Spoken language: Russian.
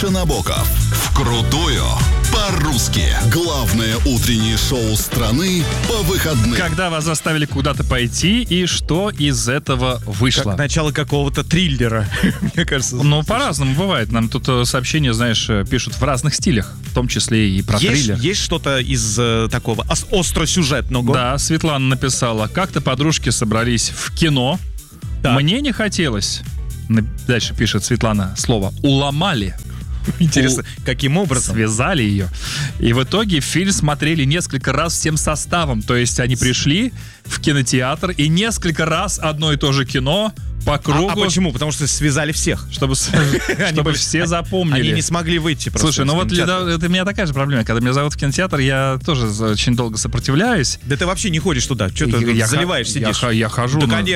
Набоков. Вкрутую по-русски. Главное утреннее шоу страны по выходным. Когда вас заставили куда-то пойти, и что из этого вышло? Как начало какого-то триллера, мне кажется. Ну, по-разному бывает. Нам тут сообщения, знаешь, пишут в разных стилях, в том числе и про триллер. Есть что-то из такого остросюжетного? Да, Светлана написала. Как-то подружки собрались в кино. Так. Мне не хотелось. Дальше пишет Светлана слово «уломали». Интересно, каким образом? Связали ее. И в итоге фильм смотрели несколько раз всем составом. То есть они пришли в кинотеатр и несколько раз одно и то же кино по кругу. А почему? Потому что связали всех. Чтобы все запомнили. Они не смогли выйти просто. Слушай, ну вот это у меня такая же проблема. Когда меня зовут в кинотеатр, я тоже очень долго сопротивляюсь. Да ты вообще не ходишь туда. Что ты заливаешь, сидишь? Я хожу. Да,